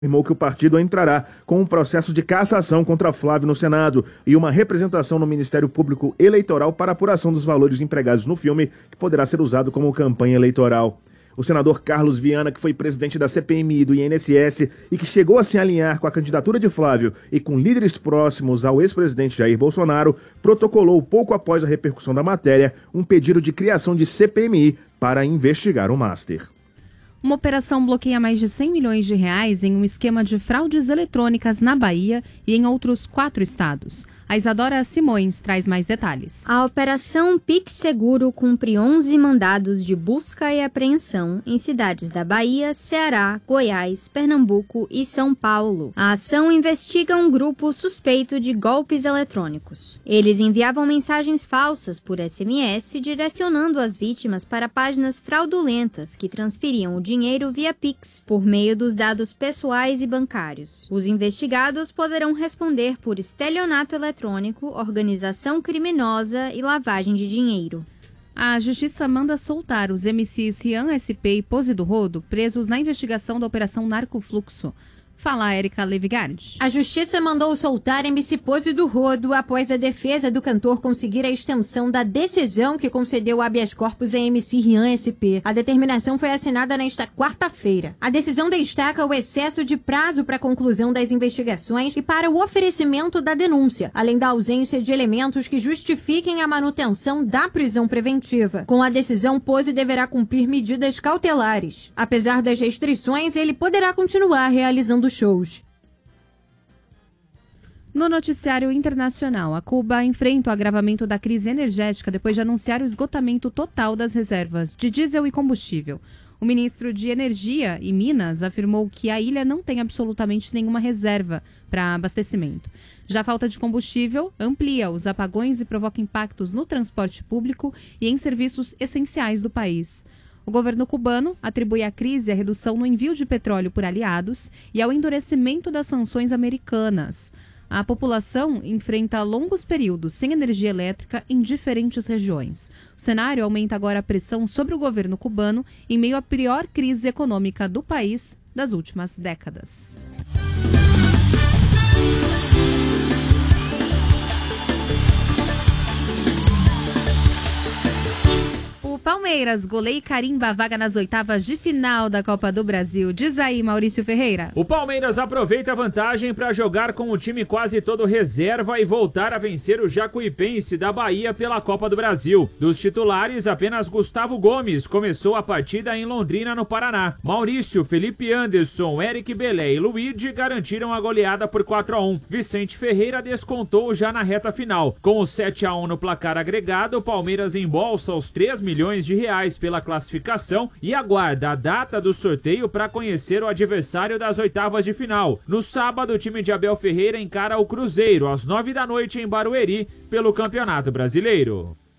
afirmou que o partido entrará com um processo de cassação contra Flávio no Senado e uma representação no Ministério Público Eleitoral para apuração dos valores empregados no filme, que poderá ser usado como campanha eleitoral. O senador Carlos Viana, que foi presidente da CPMI e do INSS e que chegou a se alinhar com a candidatura de Flávio e com líderes próximos ao ex-presidente Jair Bolsonaro, protocolou pouco após a repercussão da matéria um pedido de criação de CPMI para investigar o Master. Uma operação bloqueia mais de 100 milhões de reais em um esquema de fraudes eletrônicas na Bahia e em outros 4 estados. A Isadora Simões traz mais detalhes. A Operação PicSeguro cumpre 11 mandados de busca e apreensão em cidades da Bahia, Ceará, Goiás, Pernambuco e São Paulo. A ação investiga um grupo suspeito de golpes eletrônicos. Eles enviavam mensagens falsas por SMS, direcionando as vítimas para páginas fraudulentas que transferiam o dinheiro via Pix, por meio dos dados pessoais e bancários. Os investigados poderão responder por estelionato eletrônico, organização criminosa e lavagem de dinheiro. A Justiça manda soltar os MCs Rian SP e Pose do Rodo, presos na investigação da Operação Narcofluxo. Fala, Érica Levigard. A Justiça mandou soltar MC Pose do Rodo após a defesa do cantor conseguir a extensão da decisão que concedeu habeas corpus a MC Rian SP. A determinação foi assinada nesta quarta-feira. A decisão destaca o excesso de prazo para a conclusão das investigações e para o oferecimento da denúncia, além da ausência de elementos que justifiquem a manutenção da prisão preventiva. Com a decisão, Pose deverá cumprir medidas cautelares. Apesar das restrições, ele poderá continuar realizando shows. No noticiário internacional, a Cuba enfrenta o agravamento da crise energética depois de anunciar o esgotamento total das reservas de diesel e combustível. O ministro de Energia e Minas afirmou que a ilha não tem absolutamente nenhuma reserva para abastecimento. Já a falta de combustível amplia os apagões e provoca impactos no transporte público e em serviços essenciais do país. O governo cubano atribui à crise a redução no envio de petróleo por aliados e ao endurecimento das sanções americanas. A população enfrenta longos períodos sem energia elétrica em diferentes regiões. O cenário aumenta agora a pressão sobre o governo cubano em meio à pior crise econômica do país das últimas décadas. O Palmeiras goleia e carimba a vaga nas oitavas de final da Copa do Brasil. Diz aí, Maurício Ferreira. O Palmeiras aproveita a vantagem para jogar com o time quase todo reserva e voltar a vencer o Jacuipense da Bahia pela Copa do Brasil. Dos titulares, apenas Gustavo Gomes começou a partida em Londrina, no Paraná. Maurício, Felipe Anderson, Eric Belé e Luigi garantiram a goleada por 4-1. Vicente Ferreira descontou já na reta final. Com o 7-1 no placar agregado, o Palmeiras embolsa os 3 milhões de reais pela classificação e aguarda a data do sorteio para conhecer o adversário das oitavas de final. No sábado, o time de Abel Ferreira encara o Cruzeiro às 9 da noite em Barueri pelo Campeonato Brasileiro.